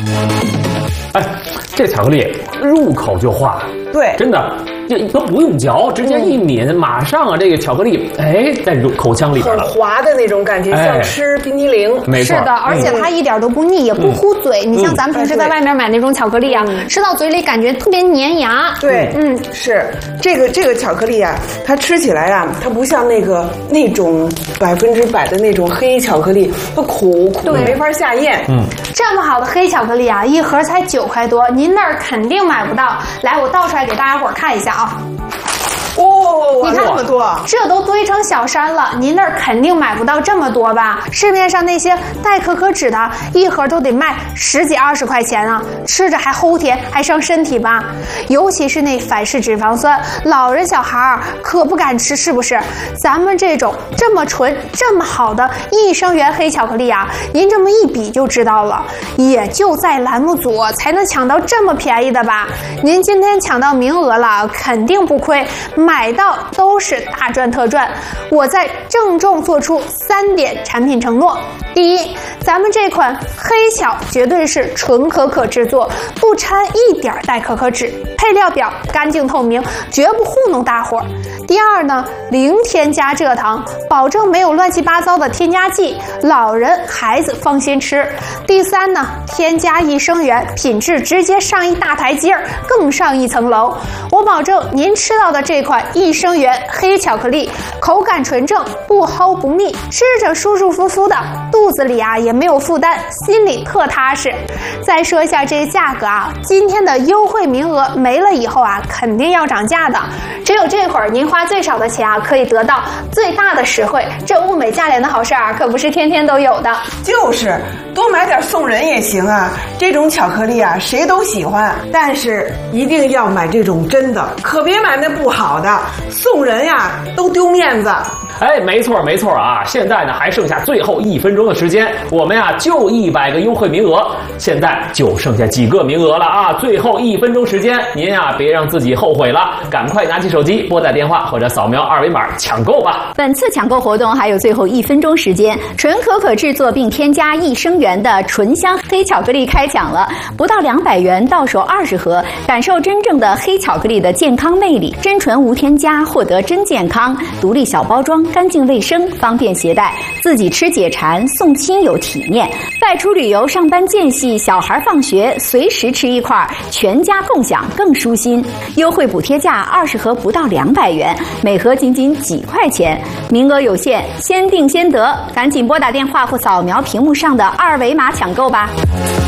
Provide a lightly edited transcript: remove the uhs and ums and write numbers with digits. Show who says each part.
Speaker 1: 哎，这巧克力入口就化，
Speaker 2: 对，
Speaker 1: 真的。都不用嚼，直接一抿，马上啊，这个巧克力在口腔里边了，
Speaker 2: 很滑的那种感觉，像吃冰激凌。
Speaker 1: 没错，
Speaker 3: 是的，而且它一点都不腻，也不糊嘴。你像咱们平时在外面买那种巧克力啊，吃到嘴里感觉特别粘牙。
Speaker 2: 对，是这个巧克力啊，它吃起来啊，它不像那种100%的那种黑巧克力，它苦没法下咽。
Speaker 3: 这么好的黑巧克力啊，一盒才9块多，您那儿肯定买不到。来，我倒出来给大家伙看一下啊。
Speaker 2: 你看这么多，
Speaker 3: 这都堆成小山了，您那儿肯定买不到这么多吧？市面上那些带可可脂的，一盒都得卖10几20块钱啊，吃着还齁甜，还伤身体吧？尤其是那反式脂肪酸，老人小孩可不敢吃，是不是？咱们这种这么纯、这么好的益生元黑巧克力啊，您这么一比就知道了，也就在栏目组才能抢到这么便宜的吧？您今天抢到名额了，肯定不亏。买到都是大赚特赚。我在郑重做出3点产品承诺：第一，咱们这款黑巧绝对是纯可可制作，不掺一点代可可脂，配料表干净透明，绝不糊弄大伙儿。第二呢，零添加蔗糖，保证没有乱七八糟的添加剂，老人孩子放心吃。第三呢，添加益生元，品质直接上一大台阶儿，更上一层楼。我保证您吃到的这款益生元黑巧克力口感纯正，不齁不腻，吃着舒舒服服的，肚子里啊也没有负担，心里特踏实。再说一下这个价格啊，今天的优惠名额没了以后啊，肯定要涨价的。只有这会儿您花最少的钱啊，可以得到最大的实惠。这物美价廉的好事啊，可不是天天都有的。
Speaker 2: 就是多买点送人也行啊，这种巧克力啊谁都喜欢，但是一定要买这种真的，可别买那不好的，送人呀都丢面子。
Speaker 1: 没错啊！现在呢还剩下最后1分钟的时间，我们呀就100个优惠名额，现在就剩下几个名额了啊！最后1分钟时间，您呀别让自己后悔了，赶快拿起手机拨打电话或者扫描2维码抢购吧。
Speaker 4: 本次抢购活动还有最后1分钟时间，纯可可制作并添加益生元的纯香黑巧克力开抢了，不到200元到手20盒，感受真正的黑巧克力的健康魅力，真纯无添加，获得真健康，独立小包装，干净卫生，方便携带，自己吃解馋，送亲友体面，外出旅游、上班间隙、小孩放学，随时吃一块，全家共享更舒心。优惠补贴价20盒不到200元，每盒仅几块钱，名额有限，先定先得，赶紧拨打电话或扫描屏幕上的2维码抢购吧。